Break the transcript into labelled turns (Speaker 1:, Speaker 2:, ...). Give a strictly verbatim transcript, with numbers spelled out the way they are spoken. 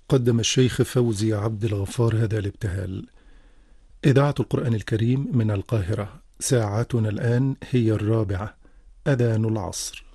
Speaker 1: قدم الشيخ فوزي عبد الغفار هذا الابتهال. إذاعة القرآن الكريم من القاهرة، ساعتنا الآن هي الرابعة، أذان العصر.